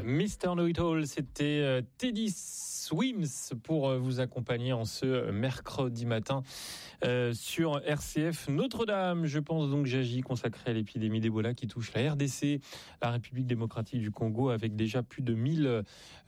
Mr. Know-It-All, c'était Teddy Swims pour vous accompagner en ce mercredi matin sur RCF Notre-Dame. Je pense donc j'agis consacré à l'épidémie d'Ebola qui touche la RDC, la République démocratique du Congo, avec déjà plus de 1000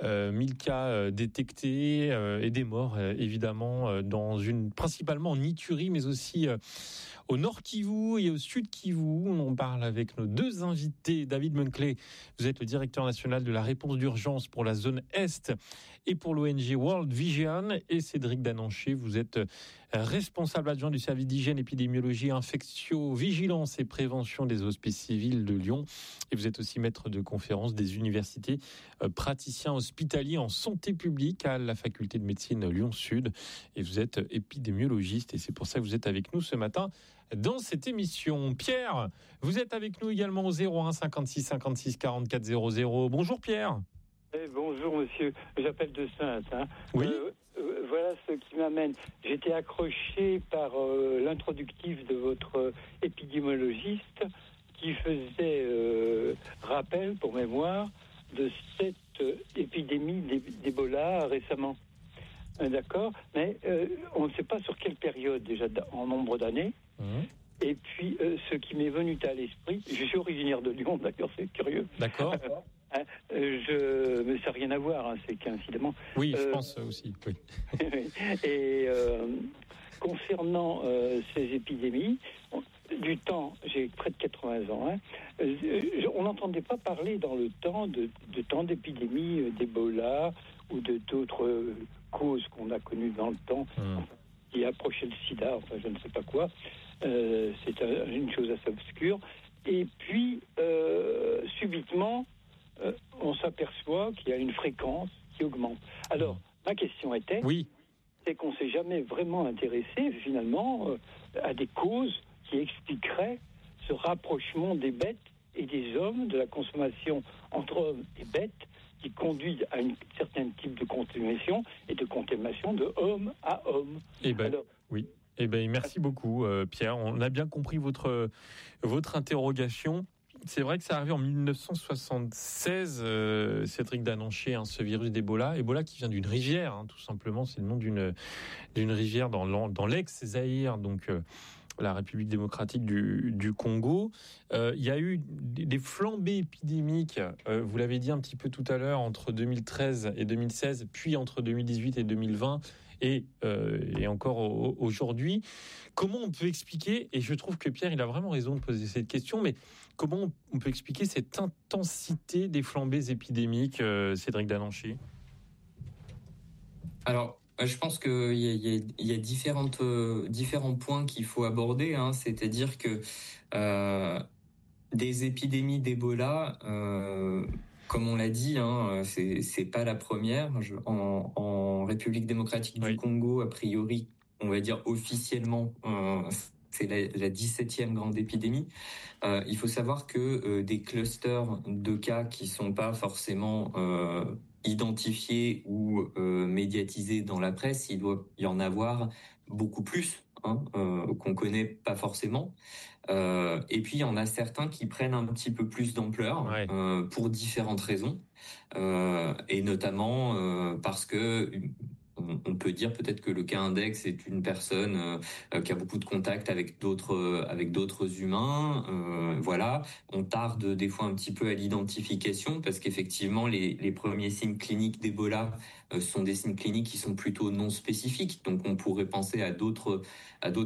cas détectés et des morts évidemment principalement en Ituri, mais aussi au nord Kivu et au sud Kivu. On parle avec nos deux invités. David Munkley, vous êtes le directeur national de la réponse d'urgence pour la zone Est et pour l'ONG World Vision, et Cédric Dananché, vous êtes responsable adjoint du service d'hygiène, épidémiologie, infectiovigilance et prévention des hospices civils de Lyon, et vous êtes aussi maître de conférence des universités, praticien hospitalier en santé publique à la faculté de médecine Lyon-Sud, et vous êtes épidémiologiste, et c'est pour ça que vous êtes avec nous ce matin dans cette émission. Pierre, vous êtes avec nous également au 01 56 56 44 00. Bonjour Pierre. Bonjour monsieur, j'appelle de Sainte. Oui. Voilà ce qui m'amène. J'étais accroché par l'introductif de votre épidémiologiste qui faisait rappel, pour mémoire, de cette épidémie d'Ebola récemment. D'accord, mais on ne sait pas sur quelle période déjà, en nombre d'années. Et puis, ce qui m'est venu à l'esprit, je suis originaire de Lyon, d'ailleurs, c'est curieux. D'accord. Mais ça n'a rien à voir, c'est qu'incidemment. Oui, je pense aussi. Oui. Et concernant ces épidémies, du temps, j'ai près de 80 ans, on n'entendait pas parler dans le temps de temps d'épidémie d'Ebola ou de d'autres causes qu'on a connues dans le temps. Qui approchait le sida, enfin je ne sais pas quoi. C'est une chose assez obscure. Et puis, subitement, on s'aperçoit qu'il y a une fréquence qui augmente. Alors, ma question était, c'est qu'on ne s'est jamais vraiment intéressé, finalement, à des causes qui expliqueraient ce rapprochement des bêtes et des hommes, de la consommation entre hommes et bêtes, qui conduit à un certain type de contamination et de contamination de homme à homme. Oui. Merci beaucoup, Pierre. On a bien compris votre interrogation. C'est vrai que ça arrive en 1976, Cédric Dananché, ce virus d'Ebola. Ebola qui vient d'une rivière, tout simplement. C'est le nom d'une rivière dans l'ex-Zaïre, donc la République démocratique du Congo. Il y a eu des flambées épidémiques, vous l'avez dit un petit peu tout à l'heure, entre 2013 et 2016, puis entre 2018 et 2020, et encore aujourd'hui. Comment on peut expliquer, et je trouve que Pierre, il a vraiment raison de poser cette question, mais comment on peut expliquer cette intensité des flambées épidémiques, Cédric Dananché ? Alors, je pense qu'il y a différents points qu'il faut aborder. C'est-à-dire que des épidémies d'Ebola, comme on l'a dit, c'est pas la première. En République démocratique du Congo, a priori, on va dire officiellement, c'est la 17e grande épidémie. Il faut savoir que des clusters de cas qui sont pas forcément identifiés ou médiatisés dans la presse, il doit y en avoir beaucoup plus qu'on connaît pas forcément. Et puis il y en a certains qui prennent un petit peu plus d'ampleur pour différentes raisons, et notamment parce que on peut dire peut-être que le cas index est une personne qui a beaucoup de contacts avec d'autres humains. Voilà, on tarde des fois un petit peu à l'identification parce qu'effectivement les premiers signes cliniques d'Ebola sont des signes cliniques qui sont plutôt non spécifiques. Donc on pourrait penser à d'autres